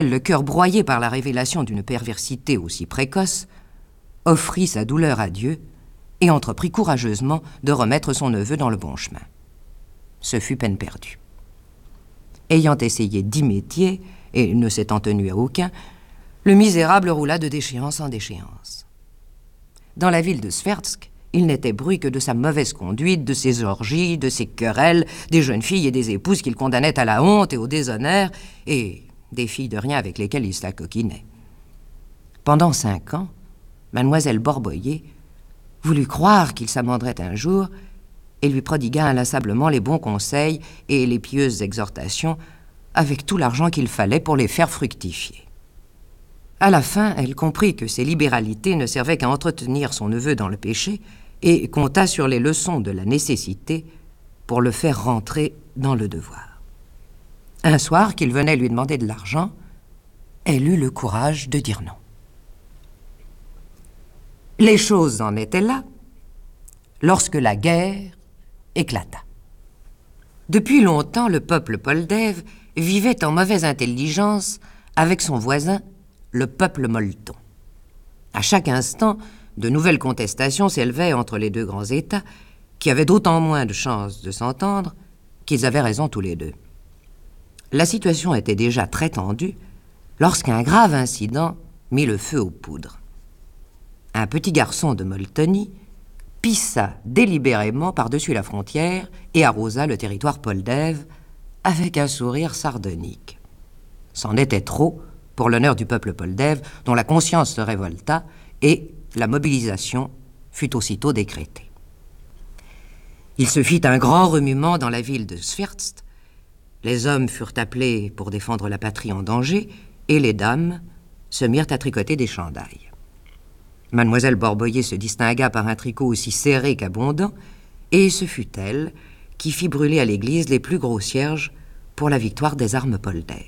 le cœur broyé par la révélation d'une perversité aussi précoce, offrit sa douleur à Dieu et entreprit courageusement de remettre son neveu dans le bon chemin. Ce fut peine perdue. Ayant essayé 10 métiers et ne s'étant tenu à aucun, le misérable roula de déchéance en déchéance. Dans la ville de Sverdsk, il n'était bruit que de sa mauvaise conduite, de ses orgies, de ses querelles, des jeunes filles et des épouses qu'il condamnait à la honte et au déshonneur, et des filles de rien avec lesquelles il s'acoquinait. Pendant 5 ans, mademoiselle Borboyer voulut croire qu'il s'amenderait un jour et lui prodigua inlassablement les bons conseils et les pieuses exhortations avec tout l'argent qu'il fallait pour les faire fructifier. À la fin, elle comprit que ces libéralités ne servaient qu'à entretenir son neveu dans le péché et compta sur les leçons de la nécessité pour le faire rentrer dans le devoir. Un soir qu'il venait lui demander de l'argent, elle eut le courage de dire non. Les choses en étaient là lorsque la guerre éclata. Depuis longtemps, le peuple poldev vivait en mauvaise intelligence avec son voisin, le peuple molton. À chaque instant, de nouvelles contestations s'élevaient entre les deux grands États, qui avaient d'autant moins de chances de s'entendre qu'ils avaient raison tous les deux. La situation était déjà très tendue lorsqu'un grave incident mit le feu aux poudres. Un petit garçon de Moltonie pissa délibérément par-dessus la frontière et arrosa le territoire poldev avec un sourire sardonique. C'en était trop pour l'honneur du peuple poldev, dont la conscience se révolta et la mobilisation fut aussitôt décrétée. Il se fit un grand remuement dans la ville de Sverdsk. Les hommes furent appelés pour défendre la patrie en danger et les dames se mirent à tricoter des chandails. Mademoiselle Borboyer se distingua par un tricot aussi serré qu'abondant, et ce fut elle qui fit brûler à l'église les plus gros cierges pour la victoire des armes poldev.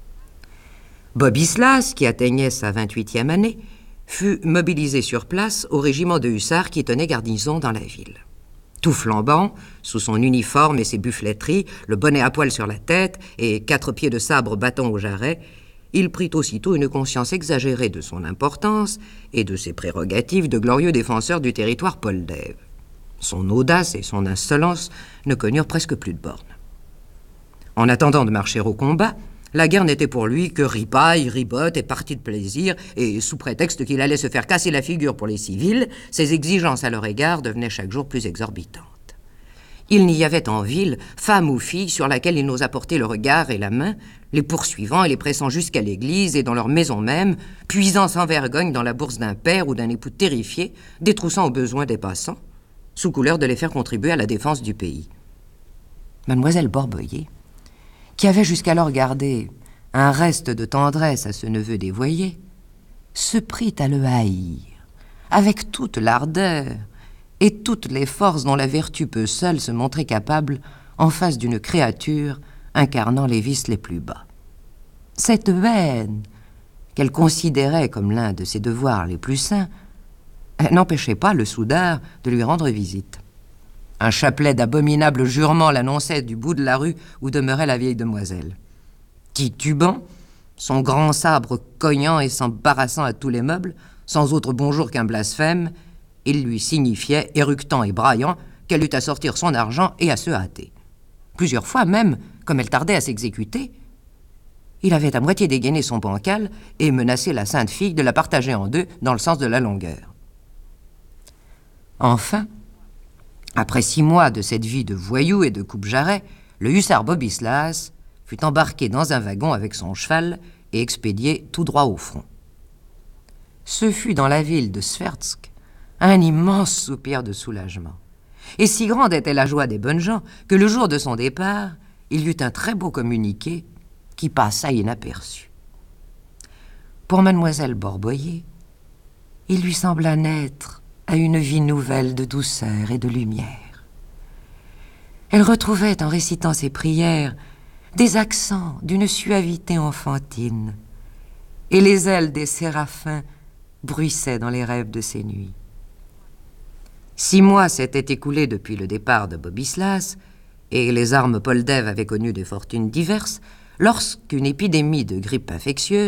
Bobislas, qui atteignait sa 28e année, fut mobilisé sur place au régiment de hussards qui tenait garnison dans la ville. Tout flambant, sous son uniforme et ses buffleteries, le bonnet à poil sur la tête et 4 pieds de sabre bâton au jarret, il prit aussitôt une conscience exagérée de son importance et de ses prérogatives de glorieux défenseur du territoire poldev. Son audace et son insolence ne connurent presque plus de bornes. En attendant de marcher au combat, la guerre n'était pour lui que ripaille, ribote et partie de plaisir, et sous prétexte qu'il allait se faire casser la figure pour les civils, ses exigences à leur égard devenaient chaque jour plus exorbitantes. Il n'y avait en ville, femme ou fille, sur laquelle il n'osa porter le regard et la main, les poursuivant et les pressant jusqu'à l'église et dans leur maison même, puisant sans vergogne dans la bourse d'un père ou d'un époux terrifié, détroussant aux besoins des passants, sous couleur de les faire contribuer à la défense du pays. Mademoiselle Borboyer, qui avait jusqu'alors gardé un reste de tendresse à ce neveu dévoyé, se prit à le haïr, avec toute l'ardeur et toutes les forces dont la vertu peut seule se montrer capable en face d'une créature incarnant les vices les plus bas. Cette haine, qu'elle considérait comme l'un de ses devoirs les plus saints, n'empêchait pas le soudard de lui rendre visite. Un chapelet d'abominables jurements l'annonçait du bout de la rue où demeurait la vieille demoiselle. Titubant, son grand sabre cognant et s'embarrassant à tous les meubles, sans autre bonjour qu'un blasphème, il lui signifiait, éructant et braillant, qu'elle eut à sortir son argent et à se hâter. Plusieurs fois même, comme elle tardait à s'exécuter, il avait à moitié dégainé son bancal et menacé la sainte fille de la partager en deux dans le sens de la longueur. Enfin, après 6 mois de cette vie de voyou et de coupe-jarret, le hussard Bobislas fut embarqué dans un wagon avec son cheval et expédié tout droit au front. Ce fut dans la ville de Sverdsk un immense soupir de soulagement. Et si grande était la joie des bonnes gens que le jour de son départ, il y eut un très beau communiqué qui passa inaperçu. Pour mademoiselle Borboyer, il lui sembla naître à une vie nouvelle de douceur et de lumière. Elle retrouvait en récitant ses prières des accents d'une suavité enfantine, et les ailes des séraphins bruissaient dans les rêves de ses nuits. 6 mois s'étaient écoulés depuis le départ de Bobislas, et les armes poldev avaient connu des fortunes diverses, lorsqu'une épidémie de grippe infectieuse